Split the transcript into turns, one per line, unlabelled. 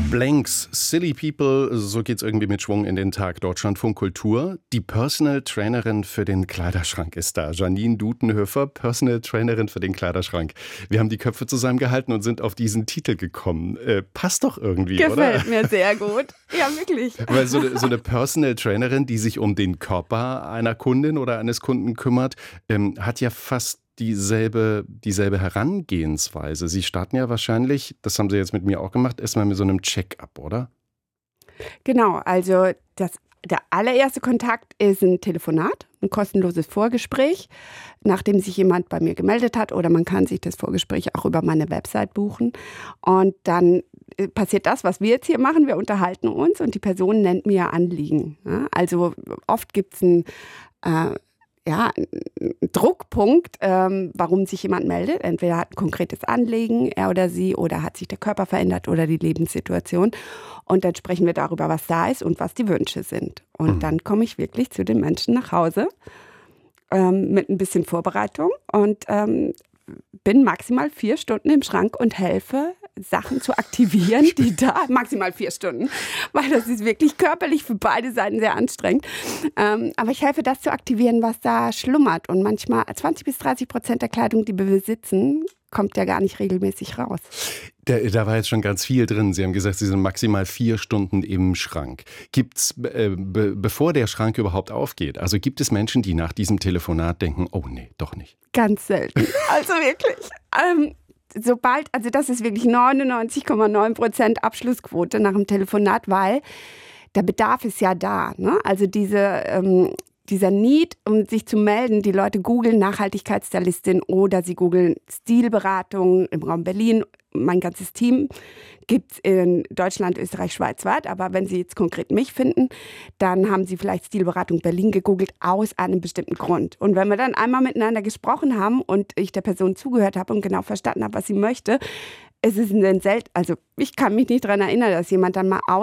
Blanks, Silly People, so geht's irgendwie mit Schwung in den Tag. Deutschlandfunk Kultur. Die Personal Trainerin für den Kleiderschrank ist da. Janine Dudenhöfer, Personal Trainerin für den Kleiderschrank. Wir haben die Köpfe zusammengehalten und sind auf diesen Titel gekommen. Passt doch irgendwie,
Gefällt
oder?
Gefällt mir sehr gut. Ja, wirklich.
Weil so eine Personal Trainerin, die sich um den Körper einer Kundin oder eines Kunden kümmert, hat ja fast dieselbe Herangehensweise. Sie starten ja wahrscheinlich, das haben Sie jetzt mit mir auch gemacht, erstmal mit so einem Check-up, oder?
Genau, also der allererste Kontakt ist ein Telefonat, ein kostenloses Vorgespräch, nachdem sich jemand bei mir gemeldet hat, oder man kann sich das Vorgespräch auch über meine Website buchen. Und dann passiert das, was wir jetzt hier machen. Wir unterhalten uns und die Person nennt mir Anliegen. Ja, also oft gibt es einen Druckpunkt, warum sich jemand meldet. Entweder hat ein konkretes Anliegen, er oder sie, oder hat sich der Körper verändert oder die Lebenssituation. Und dann sprechen wir darüber, was da ist und was die Wünsche sind. Und dann komme ich wirklich zu den Menschen nach Hause mit ein bisschen Vorbereitung und bin maximal 4 Stunden im Schrank und helfe, Sachen zu aktivieren, die da, maximal 4 Stunden, weil das ist wirklich körperlich für beide Seiten sehr anstrengend. Aber ich helfe, das zu aktivieren, was da schlummert. Und manchmal 20-30% der Kleidung, die wir besitzen, kommt ja gar nicht regelmäßig raus.
Da war jetzt schon ganz viel drin. Sie haben gesagt, Sie sind maximal 4 Stunden im Schrank. Gibt's, bevor der Schrank überhaupt aufgeht, also gibt es Menschen, die nach diesem Telefonat denken, oh nee, doch nicht?
Ganz selten. Also wirklich. Also das ist wirklich 99,9% Abschlussquote nach dem Telefonat, weil der Bedarf ist ja da. Ne? Also dieser Need, um sich zu melden, die Leute googeln Nachhaltigkeitsstylistin oder sie googeln Stilberatung im Raum Berlin. Mein ganzes Team gibt es in Deutschland, Österreich, Schweiz weit. Aber wenn Sie jetzt konkret mich finden, dann haben Sie vielleicht Stilberatung Berlin gegoogelt aus einem bestimmten Grund. Und wenn wir dann einmal miteinander gesprochen haben und ich der Person zugehört habe und genau verstanden habe, was sie möchte, es ist ein also ich kann mich nicht daran erinnern, dass jemand dann mal